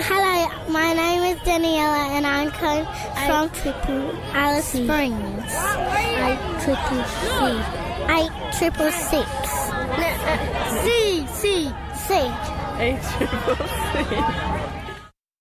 Hello, my name is Daniela and I'm coming from Alice Springs. 8666. C. C. 8666.